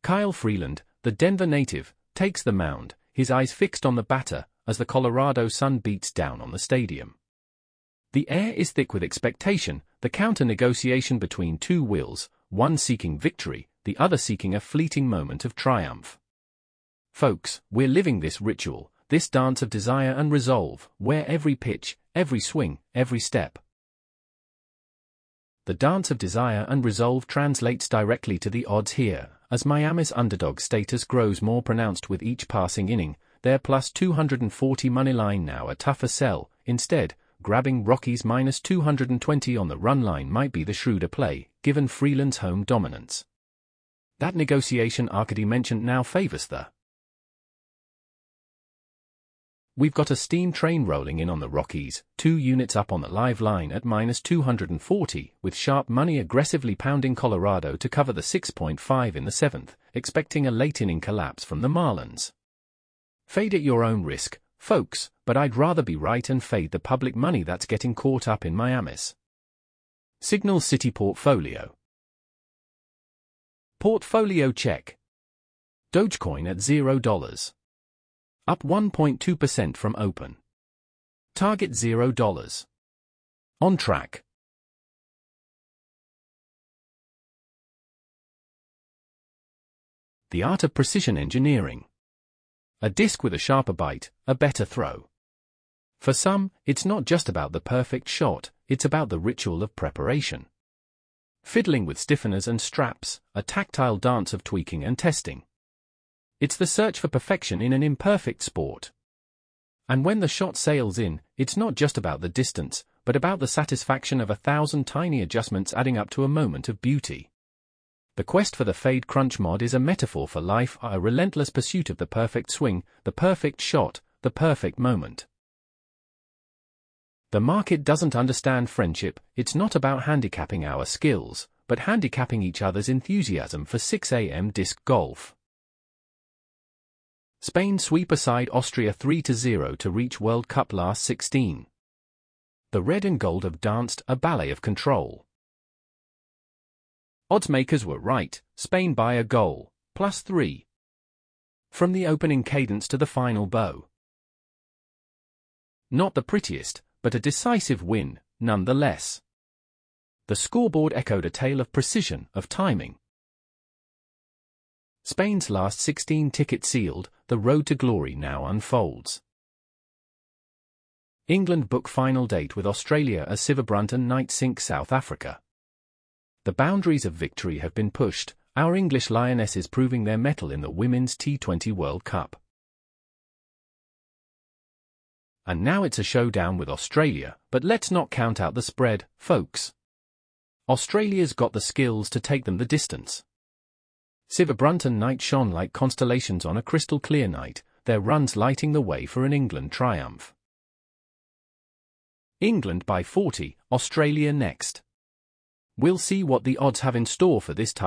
Kyle Freeland, the Denver native, takes the mound, his eyes fixed on the batter, as the Colorado sun beats down on the stadium. The air is thick with expectation, the counter-negotiation between two wills, one seeking victory, the other seeking a fleeting moment of triumph. Folks, we're living this ritual, this dance of desire and resolve, where every pitch, every swing, every step. The dance of desire and resolve translates directly to the odds here, as Miami's underdog status grows more pronounced with each passing inning. Their plus 240 moneyline now a tougher sell. Instead, grabbing Rockies minus 220 on the run line might be the shrewder play, given Freeland's home dominance. That negotiation Arcady mentioned now favors the. We've got a steam train rolling in on the Rockies, 2 units up on the live line at minus 240, with sharp money aggressively pounding Colorado to cover the 6.5 in the 7th, expecting a late-inning collapse from the Marlins. Fade at your own risk, folks, but I'd rather be right and fade the public money that's getting caught up in Miami's Signal City portfolio. Portfolio check. Dogecoin at $0. Up 1.2% from open. Target $0. On track. The art of precision engineering. A disc with a sharper bite, a better throw. For some, it's not just about the perfect shot, it's about the ritual of preparation. Fiddling with stiffeners and straps, a tactile dance of tweaking and testing. It's the search for perfection in an imperfect sport. And when the shot sails in, it's not just about the distance, but about the satisfaction of 1,000 tiny adjustments adding up to a moment of beauty. The quest for the Fade Crunch mod is a metaphor for life, a relentless pursuit of the perfect swing, the perfect shot, the perfect moment. The market doesn't understand friendship. It's not about handicapping our skills, but handicapping each other's enthusiasm for 6 a.m. disc golf. Spain sweep aside Austria 3-0 to reach World Cup last 16. The red and gold have danced a ballet of control. Oddsmakers were right, Spain by a goal, +3. From the opening cadence to the final bow. Not the prettiest, but a decisive win, nonetheless. The scoreboard echoed a tale of precision, of timing. Spain's last 16 ticket sealed, the road to glory now unfolds. England book final date with Australia as Sivabranton Knight sink South Africa. The boundaries of victory have been pushed, our English Lionesses proving their mettle in the Women's T20 World Cup. And now it's a showdown with Australia, but let's not count out the spread, folks. Australia's got the skills to take them the distance. Sivabranton Knight shone like constellations on a crystal clear night, their runs lighting the way for an England triumph. England by 40, Australia next. We'll see what the odds have in store for this